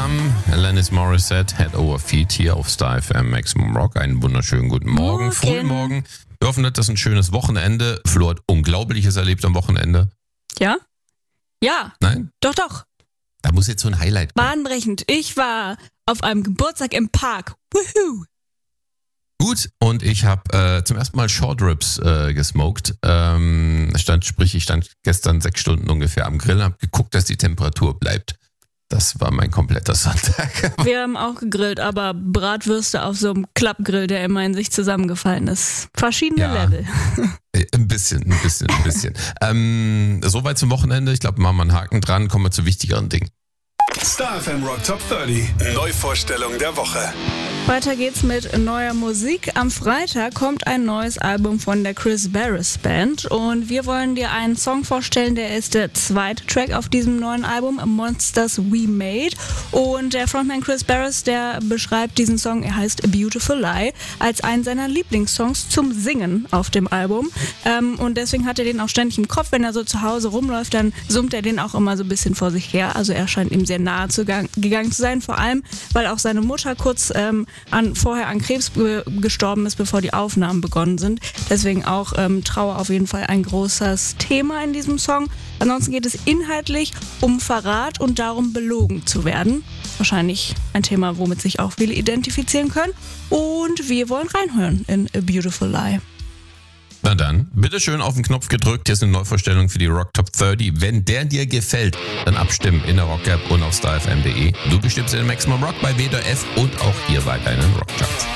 zusammen. Alanis Morissette, Head Over Feet hier auf Star FM Maximum Rock. Einen wunderschönen guten Morgen, frühen Morgen. Wir hoffen, das ist ein schönes Wochenende. Flo hat Unglaubliches erlebt am Wochenende. Ja? Ja. Nein? Doch. Da muss jetzt so ein Highlight kommen. Bahnbrechend. Ich war auf einem Geburtstag im Park. Woohoo! Gut, und ich habe zum ersten Mal Short Ribs gesmoked. Ich stand gestern 6 Stunden ungefähr am Grill und habe geguckt, dass die Temperatur bleibt. Das war mein kompletter Sonntag. Wir haben auch gegrillt, aber Bratwürste auf so einem Klappgrill, der immer in sich zusammengefallen ist. Verschiedene Level. Ein bisschen. Soweit zum Wochenende. Ich glaube, machen wir einen Haken dran. Kommen wir zu wichtigeren Dingen. Star FM Rock Top 30. Neuvorstellung der Woche. Weiter geht's mit neuer Musik. Am Freitag kommt ein neues Album von der Chris Barris Band und wir wollen dir einen Song vorstellen, der ist der zweite Track auf diesem neuen Album, Monsters We Made. Und der Frontman Chris Barris, der beschreibt diesen Song, er heißt A Beautiful Lie, als einen seiner Lieblingssongs zum Singen auf dem Album. Und deswegen hat er den auch ständig im Kopf. Wenn er so zu Hause rumläuft, dann summt er den auch immer so ein bisschen vor sich her. Also er scheint ihm sehr nahe gegangen zu sein, vor allem, weil auch seine Mutter kurz vorher an Krebs gestorben ist, bevor die Aufnahmen begonnen sind. Deswegen auch Trauer auf jeden Fall ein großes Thema in diesem Song. Ansonsten geht es inhaltlich um Verrat und darum, belogen zu werden. Wahrscheinlich ein Thema, womit sich auch viele identifizieren können. Und wir wollen reinhören in A Beautiful Lie. Na dann, bitteschön auf den Knopf gedrückt. Hier ist eine Neuvorstellung für die Rock Top 30. Wenn der dir gefällt, dann abstimmen in der Rock App und auf starfm.de. Du bestimmst den Maximum Rock bei WDF und auch hier bei deinen Rockcharts.